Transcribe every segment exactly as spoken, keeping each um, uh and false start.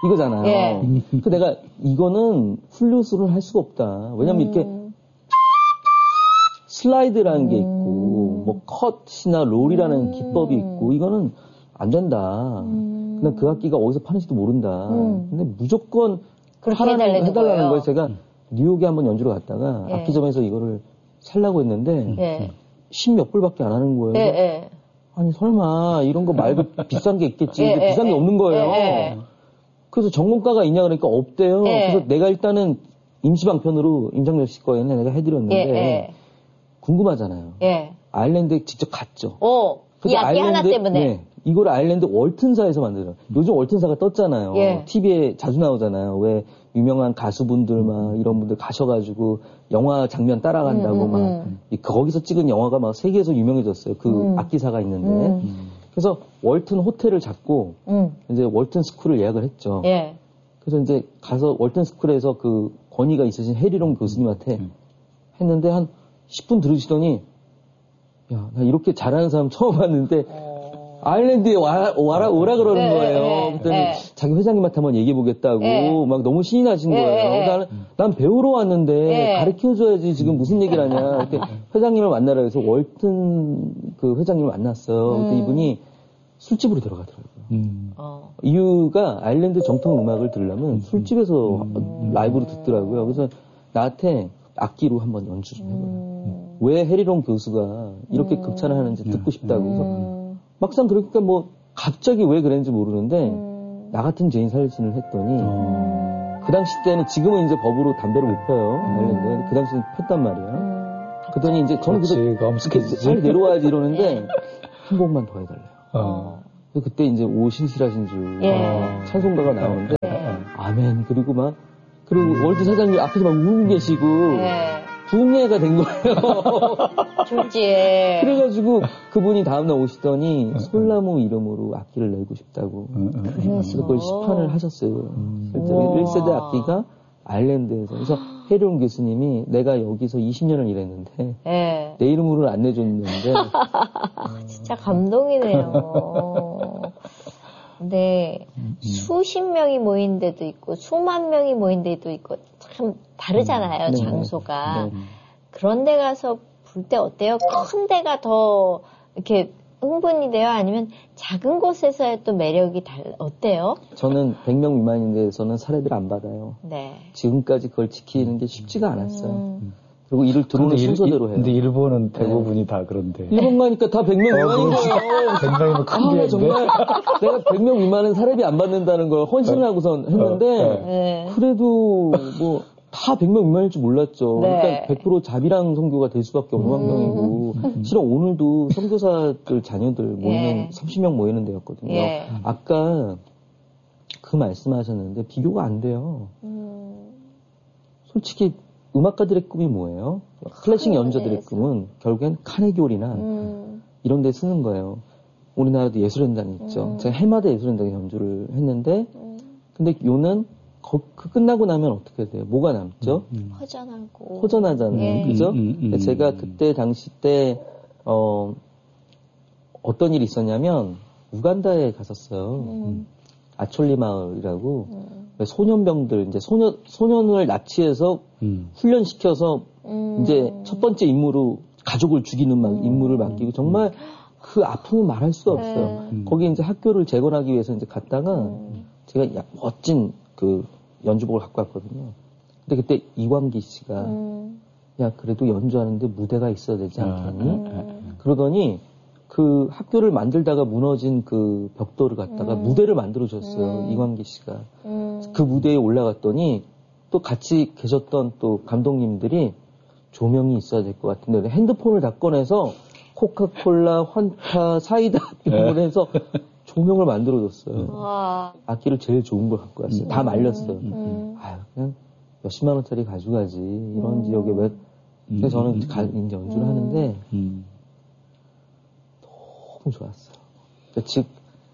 이거잖아요. 예. 그 내가 이거는 플루스를 할 수가 없다. 왜냐면 음. 이렇게 슬라이드라는 게 있고, 뭐 컷이나 롤이라는 음. 기법이 있고, 이거는 안 된다. 음. 근데 그 악기가 어디서 파는지도 모른다. 음. 근데 무조건 그렇게 해달라는, 해달라는 거예요. 거예요. 제가 뉴욕에 한번 연주를 갔다가 예. 악기점에서 이거를 살라고 했는데 예. 십몇 불밖에 안 하는 거예요. 예, 예. 아니 설마 이런 거 말고 비싼 게 있겠지. 예, 근데 비싼 예, 게 없는 거예요. 예, 그래서 전문가가 있냐 그러니까 없대요. 예. 그래서 내가 일단은 임시방편으로 임장렬 씨 거에는 내가 해드렸는데 예, 예. 궁금하잖아요. 예. 아일랜드에 직접 갔죠. 오, 이 악기 아일랜드, 하나 때문에. 네, 이걸 아일랜드 월튼사에서 만들어요. 요즘 월튼사가 떴잖아요. 예. 티비에 자주 나오잖아요. 왜 유명한 가수분들 막 이런 분들 가셔가지고 영화 장면 따라간다고 음, 음, 음. 막 거기서 찍은 영화가 막 세계에서 유명해졌어요. 그 음. 악기사가 있는데. 음. 그래서 월튼 호텔을 잡고 음. 이제 월튼 스쿨을 예약을 했죠. 예. 그래서 이제 가서 월튼 스쿨에서 그 권위가 있으신 해리롱 교수님한테 음. 했는데 한 십 분 들으시더니 야, 나 이렇게 잘하는 사람 처음 봤는데 어... 아일랜드에 와, 와라, 오라 그러는 네, 거예요. 네, 그랬더니 네. 자기 회장님한테 한번 얘기해보겠다고 네. 막 너무 신이 나신 네, 거예요. 네. 나는, 난 배우러 왔는데 네. 가르쳐줘야지 지금 무슨 얘기를 하냐. 그때 회장님을 만나라 해서 월튼 그 회장님을 만났어요. 음. 그때 이분이 술집으로 들어가더라고요. 음. 어. 이유가 아일랜드 정통 음악을 들으려면 술집에서 음. 라이브로 듣더라고요. 그래서 나한테 악기로 한번 연주 좀 해보라. 음. 왜 해리롱 교수가 이렇게 음. 극찬을 하는지 듣고 싶다고. 그래서 음. 막상 그러니까 뭐 갑자기 왜 그랬는지 모르는데 음. 나 같은 죄인 살신을 했더니 음. 그 당시 때는 지금은 이제 법으로 담배를 못 펴요. 아일랜드에. 그 당시는 폈단 말이야. 음. 그러더니 이제 저는 그래서 빨리 내려와야지 이러는데 한 곡만 더 해달래요. 어. 그때 이제 오 신실하신 주 예. 찬송가가 나오는데 예. 아멘 그리고 막 그리고 음. 월드 사장님 앞에서 막 울고 계시고 예. 부흥회가 된 거예요. 졸지에. 그래가지고 그분이 다음날 오시더니 솔나무 이름으로 악기를 내고 싶다고 그래서 그걸 시판을 하셨어요. 음. 실제로 일 세대 악기가 아일랜드에서. 그래서 해리롱 교수님이 내가 여기서 이십 년을 일했는데 예. 내 이름으로는 안 내줬는데 진짜 감동이네요. 근데 음, 음. 수십 명이 모인 데도 있고 수만 명이 모인 데도 있고 참 다르잖아요. 음. 장소가. 네. 그런 데 가서 불 때 어때요? 큰 데가 더 이렇게 흥분이 돼요? 아니면 작은 곳에서의 또 매력이 달 어때요? 저는 백 명 미만인 데서는 사례비를 안 받아요. 네. 지금까지 그걸 지키는 게 쉽지가 않았어요. 음. 그리고 일을 들어오는 순서대로 해요. 근데 일본은 대부분이 네. 다 그런데. 일본 가니까 다 백 명 미만인 거예요. 백 명이면 큰데. 아, 정말 내가 백 명 미만은 사례비 안 받는다는 걸 헌신을 하고선 했는데 네. 그래도 뭐 다 백 명 미만일 줄 몰랐죠. 네. 그러니까 백 퍼센트 자비랑 선교가 될 수밖에 없는 음. 환경이고 실은 오늘도 선교사들 자녀들 모이는 예. 삼십 명 모이는 데였거든요. 예. 아까 그 말씀하셨는데 비교가 안 돼요. 음. 솔직히 음악가들의 꿈이 뭐예요? 클래식 연주자들의 꿈은 결국엔 카네기홀이나 음. 이런 데 쓰는 거예요. 우리나라도 예술연단이 있죠. 음. 제가 해마다 예술연단에 연주를 했는데 음. 근데 요는 거, 그 끝나고 나면 어떻게 돼요? 뭐가 남죠? 음. 허전하고 허전하잖아요. 예. 그죠? 음, 음, 음. 제가 그때 당시 때 어, 어떤 일이 있었냐면 우간다에 갔었어요. 음. 아촐리 마을이라고 음. 소년병들 이제 소년 소년을 납치해서 음. 훈련시켜서 음. 이제 첫 번째 임무로 가족을 죽이는 막 음. 임무를 맡기고 정말 그 아픔은 말할 수가 없어요. 음. 거기 이제 학교를 재건하기 위해서 이제 갔다가 음. 제가 야, 멋진 그 연주복을 갖고 왔거든요. 근데 그때 이광기 씨가 음. 야 그래도 연주하는데 무대가 있어야 되지 않겠니? 음. 그러더니 그 학교를 만들다가 무너진 그 벽돌을 갖다가 음. 무대를 만들어줬어요. 음. 이광기 씨가. 음. 그 무대에 올라갔더니 또 같이 계셨던 또 감독님들이 조명이 있어야 될 것 같은데 핸드폰을 다 꺼내서 코카콜라, 환타, 사이다 이런 걸 해서 조명을 만들어줬어요. 와. 악기를 제일 좋은 걸 갖고 왔어요. 음. 다 말렸어요. 음. 아유 그냥 몇십만 원짜리 가져가지. 이런 음. 지역에 왜. 그래서 저는 음. 가, 이제 연주를 음. 하는데 음. 너무 좋았어요. 그러니까 즉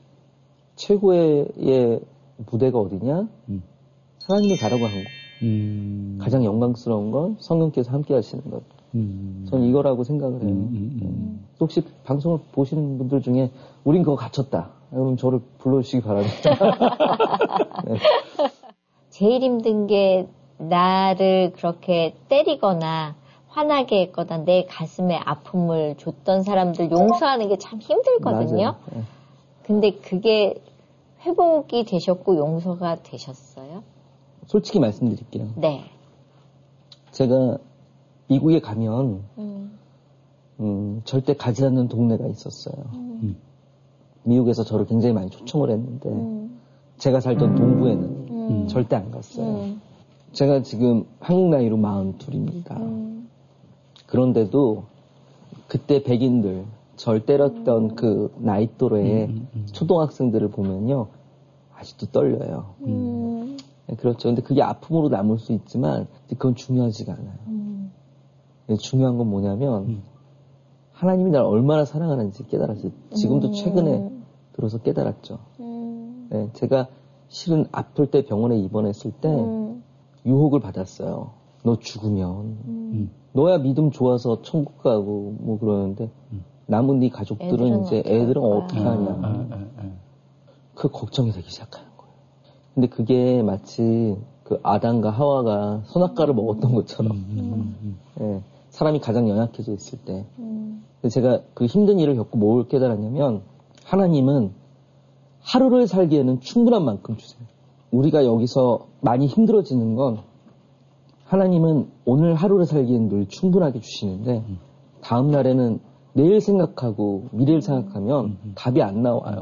최고의 무대가 어디냐? 음. 하나님이 가라고 한 거. 음. 가장 영광스러운 건 성령께서 함께 하시는 것. 음. 저는 이거라고 생각을 해요. 음, 음, 음. 혹시 방송을 보시는 분들 중에 우린 그거 갖췄다. 그럼 저를 불러주시기 바랍니다. 네. 제일 힘든 게 나를 그렇게 때리거나 화나게 했거나 내 가슴에 아픔을 줬던 사람들 용서하는 게 참 힘들거든요. 네. 근데 그게 회복이 되셨고 용서가 되셨어요? 솔직히 말씀드릴게요. 네. 제가 미국에 가면 음. 음, 절대 가지 않는 동네가 있었어요. 음. 미국에서 저를 굉장히 많이 초청을 했는데 음. 제가 살던 동부에는 음. 절대 안 갔어요. 음. 제가 지금 한국 나이로 마흔둘입니다. 음. 그런데도 그때 백인들 절 때렸던 음. 그 나이 또래의 음, 음, 음. 초등학생들을 보면요 아직도 떨려요. 음. 네, 그렇죠. 근데 그게 아픔으로 남을 수 있지만 그건 중요하지가 않아요. 음. 중요한 건 뭐냐면 음. 하나님이 나를 얼마나 사랑하는지 깨달았어요. 지금도 음. 최근에 들어서 깨달았죠. 음. 네, 제가 실은 아플 때 병원에 입원했을 때 음. 유혹을 받았어요. 너 죽으면 음. 너야 믿음 좋아서 천국 가고 뭐 그러는데 음. 남은 네 가족들은 이제 애들은 어떻게 하냐. 아, 아, 아, 아. 그 걱정이 되기 시작하는 거예요. 근데 그게 마치 그 아담과 하와가 선악과를 먹었던 것처럼 음. 음. 네, 사람이 가장 연약해져 있을 때 음. 제가 그 힘든 일을 겪고 뭘 깨달았냐면 하나님은 하루를 살기에는 충분한 만큼 주세요. 우리가 여기서 많이 힘들어지는 건 하나님은 오늘 하루를 살기에는 늘 충분하게 주시는데 음. 다음 날에는 내일 생각하고 미래를 생각하면 음. 답이 안 나와요.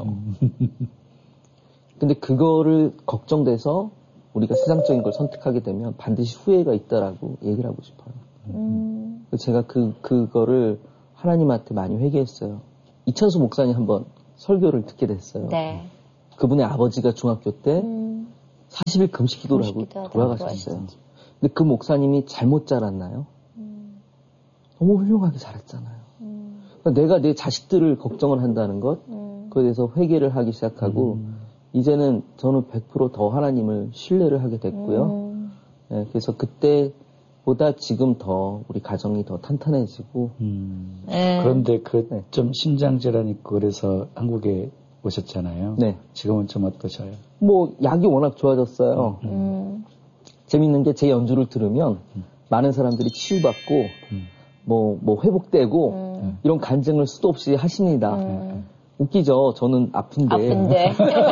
근데 그거를 걱정돼서 우리가 세상적인 걸 선택하게 되면 반드시 후회가 있다라고 얘기를 하고 싶어요. 음. 제가 그, 그거를 하나님한테 많이 회개했어요. 이찬수 목사님 한번 설교를 듣게 됐어요. 네. 그분의 아버지가 중학교 때 음. 사십 일 금식 기도를 하고 돌아가셨어요. 근데 그 목사님이 잘못 자랐나요? 음. 너무 훌륭하게 자랐잖아요. 음. 그러니까 내가 내 자식들을 걱정을 한다는 것, 음. 그거에 대해서 회개를 하기 시작하고, 음. 이제는 저는 백 퍼센트 더 하나님을 신뢰를 하게 됐고요. 음. 네, 그래서 그때보다 지금 더 우리 가정이 더 탄탄해지고. 음. 네. 그런데 그 좀 네. 심장질환이 있고 그래서 한국에 오셨잖아요. 네. 지금은 좀 어떠셔요? 뭐 약이 워낙 좋아졌어요. 음. 음. 재밌는 게 제 연주를 들으면 음. 많은 사람들이 치유받고 음. 뭐, 뭐 회복되고 음. 이런 간증을 수도 없이 하십니다. 음. 웃기죠. 저는 아픈데. 아픈데.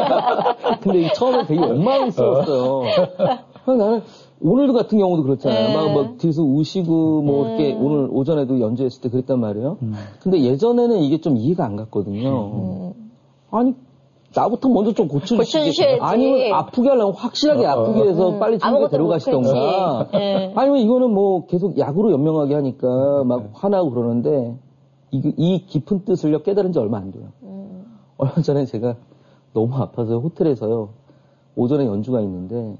근데 처음에 되게 원망스러웠어요. 나는 오늘도 같은 경우도 그렇잖아요. 네. 막, 막 뒤에서 우시고 뭐 음. 이렇게 오늘 오전에도 연주했을 때 그랬단 말이에요. 음. 근데 예전에는 이게 좀 이해가 안 갔거든요. 음. 아니 나부터 먼저 좀 고쳐주시지. 아니면 아프게 하려면 확실하게 어, 아프게 해서 음, 빨리 천국에 데려가시던가. 네. 아니면 이거는 뭐 계속 약으로 연명하게 하니까 막 네. 화나고 그러는데 이, 이 깊은 뜻을 깨달은 지 얼마 안 돼요. 음. 얼마 전에 제가 너무 아파서 호텔에서요. 오전에 연주가 있는데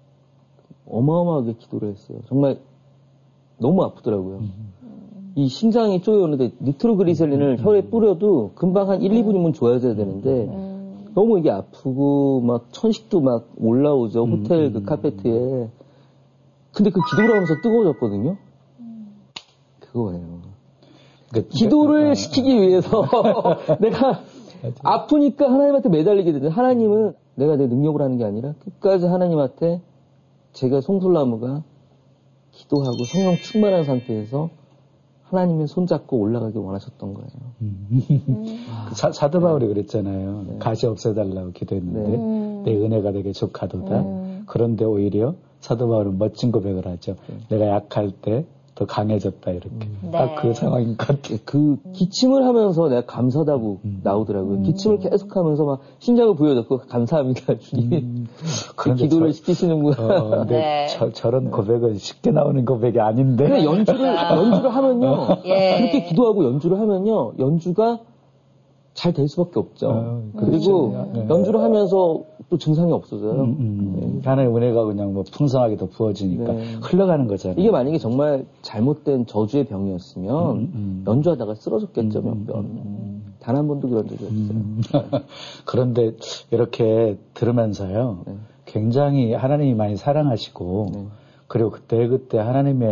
어마어마하게 기도를 했어요. 정말 너무 아프더라고요. 음. 이 심장이 쪼여오는데 니트로그리셀린을 음. 혈에 뿌려도 금방 한 일, 이 분이면 좋아져야 되는데 음. 너무 이게 아프고 막 천식도 막 올라오죠. 음, 호텔 그 음, 카페트에. 근데 그 기도를 하면서 뜨거워졌거든요. 음. 그거예요. 그, 기도를 그, 시키기 위해서 내가 아프니까 하나님한테 매달리게 되는데 하나님은 내가 내 능력을 하는 게 아니라 끝까지 하나님한테 제가 송솔나무가 기도하고 성령 충만한 상태에서 하나님의 손잡고 올라가길 원하셨던 거예요. 음. 아, 사, 사도 바울이 그랬잖아요. 네. 가시 없애달라고 기도했는데 네. 내 은혜가 되게 족하도다. 음. 그런데 오히려 사도 바울은 멋진 고백을 하죠. 네. 내가 약할 때 더 강해졌다 이렇게. 음. 딱 그 네. 상황인 것 같아요. 그 기침을 하면서 내가 감사하다고 음. 나오더라고요. 음. 기침을 계속하면서 막 심장을 부여잡고 감사합니다 주님. 음. 그 기도를 저, 시키시는구나. 어, 근데 네. 저, 저런 고백은 쉽게 나오는 고백이 아닌데. 근데 연주를 연주를 하면요. 예. 그렇게 기도하고 연주를 하면요. 연주가 잘 될 수밖에 없죠. 어, 그리고 그렇죠. 네. 연주를 하면서 또 증상이 없어져요. 음, 음. 네. 하나의 은혜가 그냥 뭐 풍성하게 더 부어지니까 네. 흘러가는 거잖아요. 이게 만약에 정말 잘못된 저주의 병이었으면 음, 음. 연주하다가 쓰러졌겠죠, 몇 번. 음, 단 한 번도 그런 적이 없어요. 음. 그런데 이렇게 들으면서요. 네. 굉장히 하나님이 많이 사랑하시고 네. 그리고 그때 그때 하나님의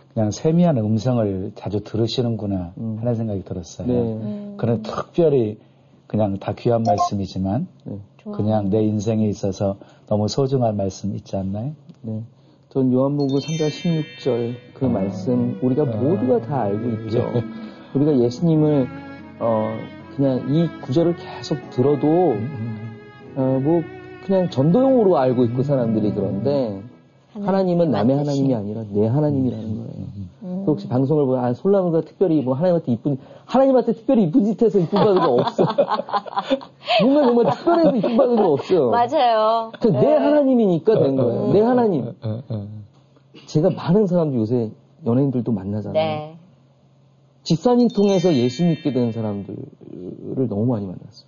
그냥 세미한 음성을 자주 들으시는구나 음. 하는 생각이 들었어요. 네. 음. 그런 특별히 그냥 다 귀한 말씀이지만 네. 그냥 내 인생에 있어서 너무 소중한 말씀 있지 않나요? 네. 전 요한복음 삼 장 십육 절 그 음. 말씀 우리가 음. 모두가 다 알고 있죠. 네. 우리가 예수님을 어 그냥 이 구절을 계속 들어도 음. 어 뭐 그냥 전도용으로 알고 있고 사람들이 그런데 하나님은 남의 하나님이 아니라 내 하나님이라는 거예요. 음. 혹시 방송을 보면 아, 솔라무가 특별히 뭐 하나님한테 이쁜 하나님한테 특별히 이쁜 짓 해서 이쁨 받은 거 없어. 뭔가 정말 특별해서 이쁨 받은 거 없어요. 맞아요. 네. 내 하나님이니까 된 거예요. 음. 내 하나님. 제가 많은 사람들 요새 연예인들도 만나잖아요. 네. 집사님 통해서 예수 믿게 된 사람들을 너무 많이 만났어요.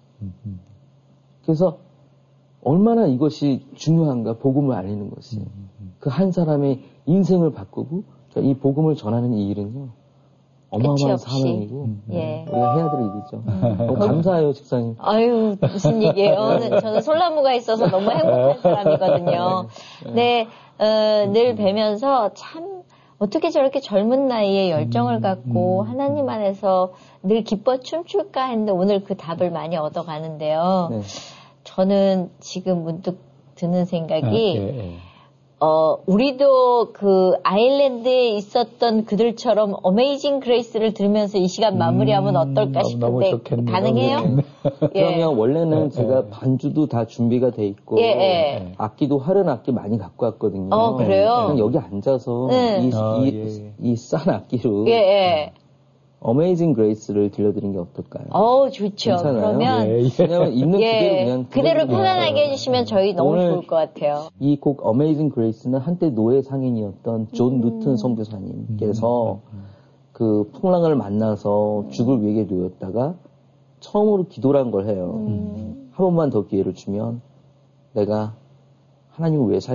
그래서 얼마나 이것이 중요한가, 복음을 알리는 것이. 그 한 사람의 인생을 바꾸고, 이 복음을 전하는 이 일은요, 어마어마한 사명이고, 예. 우리가 해야 될 일이죠. 음. 너무 감사해요, 집사님. 아유, 무슨 얘기예요. 저는 솔라무가 있어서 너무 행복한 사람이거든요. 네, 어, 늘 뵈면서 참, 어떻게 저렇게 젊은 나이에 열정을 갖고 하나님 안에서 늘 기뻐 춤출까 했는데 오늘 그 답을 많이 얻어가는데요. 네. 저는 지금 문득 드는 생각이, 아, 예, 예. 어, 우리도 그 아일랜드에 있었던 그들처럼 어메이징 그레이스를 들으면서 이 시간 마무리하면 음, 어떨까 싶은데, 좋겠네요. 가능해요? 예. 그러면 원래는 예, 제가 예. 반주도 다 준비가 돼 있고, 예, 예. 악기도 화른 악기 많이 갖고 왔거든요. 어, 그래요? 그냥 여기 앉아서 예. 이, 아, 이, 예. 이 싼 악기로. 예, 예. 어메이징 그레이스를 들려드린 게 어떨까요? 어, 좋죠. 괜찮아요? 그러면 예, 예. 그냥 있는 예, 그대로 그냥 그대로 편안하게 해주시면 저희 너무 좋을 것 같아요. 이 곡 어메이징 그레이스는 한때 노예 상인이었던 존 음. 누튼 선교사님께서 음. 그 풍랑을 만나서 죽을 위기에 놓였다가 처음으로 기도를 한 걸 해요. 음. 한 번만 더 기회를 주면 내가 하나님을 왜 살